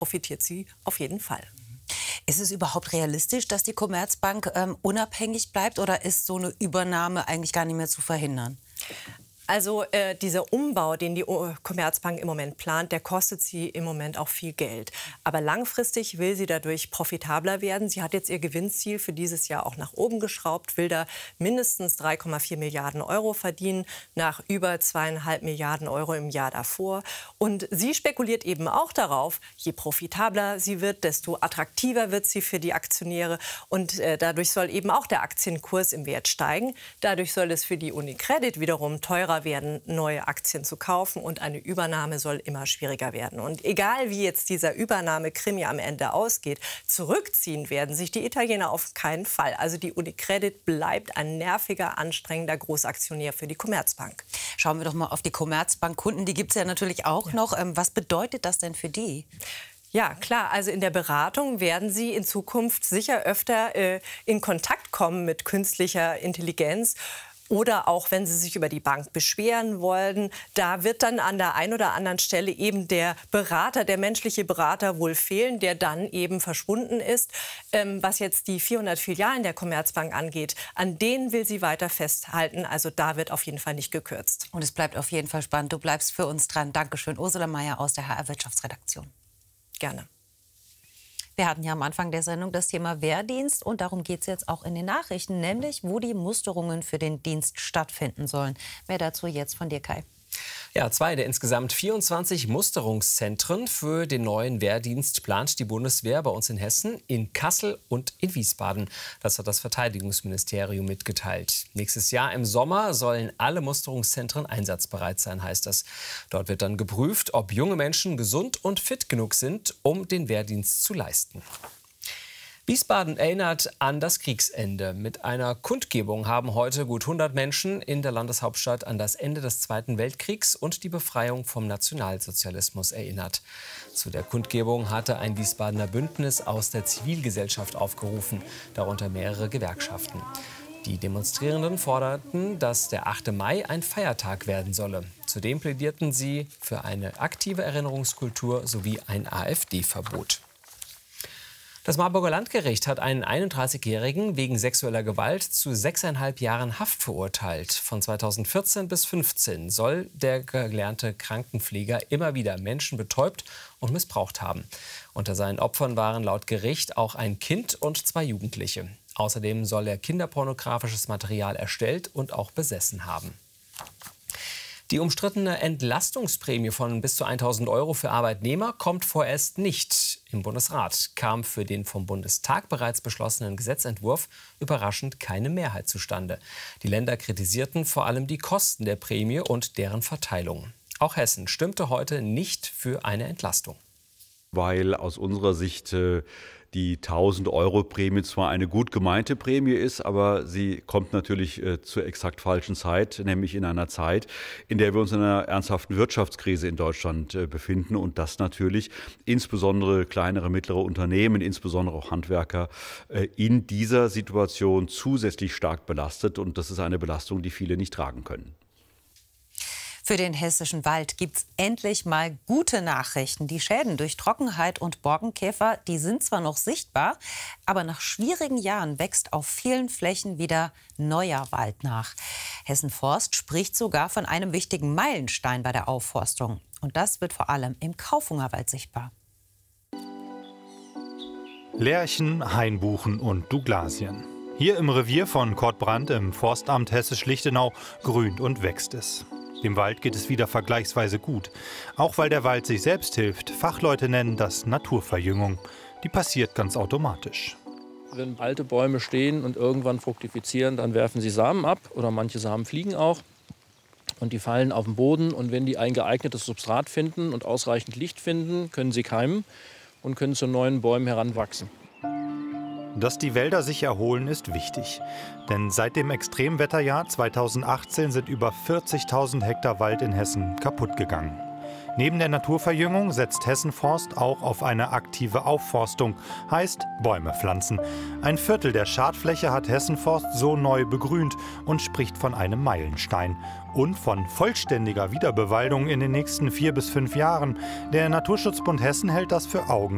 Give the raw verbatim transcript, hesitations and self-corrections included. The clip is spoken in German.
profitiert sie auf jeden Fall. Ist es überhaupt realistisch, dass die Commerzbank ähm, unabhängig bleibt, oder ist so eine Übernahme eigentlich gar nicht mehr zu verhindern? Also äh, dieser Umbau, den die Commerzbank im Moment plant, der kostet sie im Moment auch viel Geld. Aber langfristig will sie dadurch profitabler werden. Sie hat jetzt ihr Gewinnziel für dieses Jahr auch nach oben geschraubt, will da mindestens drei Komma vier Milliarden Euro verdienen, nach über zweieinhalb Milliarden Euro im Jahr davor. Und sie spekuliert eben auch darauf, je profitabler sie wird, desto attraktiver wird sie für die Aktionäre. Und äh, dadurch soll eben auch der Aktienkurs im Wert steigen. Dadurch soll es für die UniCredit wiederum teurer werden, neue Aktien zu kaufen, und eine Übernahme soll immer schwieriger werden. Und egal wie jetzt dieser Übernahmekrimi am Ende ausgeht, zurückziehen werden sich die Italiener auf keinen Fall. Also die UniCredit bleibt ein nerviger, anstrengender Großaktionär für die Commerzbank. Schauen wir doch mal auf die Commerzbank-Kunden, die gibt es ja natürlich auch ja. noch. Ähm, was bedeutet das denn für die? Ja, klar. Also in der Beratung werden Sie in Zukunft sicher öfter äh, in Kontakt kommen mit künstlicher Intelligenz. Oder auch, wenn Sie sich über die Bank beschweren wollen, da wird dann an der einen oder anderen Stelle eben der Berater, der menschliche Berater wohl fehlen, der dann eben verschwunden ist. Ähm, was jetzt die vierhundert Filialen der Commerzbank angeht, an denen will sie weiter festhalten. Also da wird auf jeden Fall nicht gekürzt. Und es bleibt auf jeden Fall spannend. Du bleibst für uns dran. Dankeschön, Ursula Meier aus der H R-Wirtschaftsredaktion. Gerne. Wir hatten ja am Anfang der Sendung das Thema Wehrdienst, und darum geht es jetzt auch in den Nachrichten, nämlich wo die Musterungen für den Dienst stattfinden sollen. Mehr dazu jetzt von dir, Kai. Ja, zwei der insgesamt vierundzwanzig Musterungszentren für den neuen Wehrdienst plant die Bundeswehr bei uns in Hessen, in Kassel und in Wiesbaden. Das hat das Verteidigungsministerium mitgeteilt. Nächstes Jahr im Sommer sollen alle Musterungszentren einsatzbereit sein, heißt das. Dort wird dann geprüft, ob junge Menschen gesund und fit genug sind, um den Wehrdienst zu leisten. Wiesbaden erinnert an das Kriegsende. Mit einer Kundgebung haben heute gut hundert Menschen in der Landeshauptstadt an das Ende des Zweiten Weltkriegs und die Befreiung vom Nationalsozialismus erinnert. Zu der Kundgebung hatte ein Wiesbadener Bündnis aus der Zivilgesellschaft aufgerufen, darunter mehrere Gewerkschaften. Die Demonstrierenden forderten, dass der achte Mai ein Feiertag werden solle. Zudem plädierten sie für eine aktive Erinnerungskultur sowie ein AfD-Verbot. Das Marburger Landgericht hat einen einunddreißigjährigen wegen sexueller Gewalt zu sechseinhalb Jahren Haft verurteilt. Von zweitausendvierzehn bis zweitausendfünfzehn soll der gelernte Krankenpfleger immer wieder Menschen betäubt und missbraucht haben. Unter seinen Opfern waren laut Gericht auch ein Kind und zwei Jugendliche. Außerdem soll er kinderpornografisches Material erstellt und auch besessen haben. Die umstrittene Entlastungsprämie von bis zu tausend Euro für Arbeitnehmer kommt vorerst nicht. Im Bundesrat kam für den vom Bundestag bereits beschlossenen Gesetzentwurf überraschend keine Mehrheit zustande. Die Länder kritisierten vor allem die Kosten der Prämie und deren Verteilung. Auch Hessen stimmte heute nicht für eine Entlastung. Weil aus unserer Sicht äh, die tausend-Euro-Prämie zwar eine gut gemeinte Prämie ist, aber sie kommt natürlich äh, zur exakt falschen Zeit, nämlich in einer Zeit, in der wir uns in einer ernsthaften Wirtschaftskrise in Deutschland äh, befinden und das natürlich insbesondere kleinere, mittlere Unternehmen, insbesondere auch Handwerker, äh, in dieser Situation zusätzlich stark belastet. Und das ist eine Belastung, die viele nicht tragen können. Für den hessischen Wald gibt es endlich mal gute Nachrichten. Die Schäden durch Trockenheit und Borkenkäfer, die sind zwar noch sichtbar, aber nach schwierigen Jahren wächst auf vielen Flächen wieder neuer Wald nach. Hessen Forst spricht sogar von einem wichtigen Meilenstein bei der Aufforstung. Und das wird vor allem im Kaufungerwald sichtbar. Lärchen, Hainbuchen und Douglasien. Hier im Revier von Kortbrand im Forstamt Hessisch-Lichtenau grünt und wächst es. Dem Wald geht es wieder vergleichsweise gut, auch weil der Wald sich selbst hilft. Fachleute nennen das Naturverjüngung. Die passiert ganz automatisch. Wenn alte Bäume stehen und irgendwann fruktifizieren, dann werfen sie Samen ab oder manche Samen fliegen auch und die fallen auf den Boden. Und wenn die ein geeignetes Substrat finden und ausreichend Licht finden, können sie keimen und können zu neuen Bäumen heranwachsen. Dass die Wälder sich erholen, ist wichtig. Denn seit dem Extremwetterjahr zweitausendachtzehn sind über vierzigtausend Hektar Wald in Hessen kaputt gegangen. Neben der Naturverjüngung setzt Hessen Forst auch auf eine aktive Aufforstung, heißt Bäume pflanzen. Ein Viertel der Schadfläche hat Hessen Forst so neu begrünt und spricht von einem Meilenstein. Und von vollständiger Wiederbewaldung in den nächsten vier bis fünf Jahren. Der Naturschutzbund Hessen hält das für Augen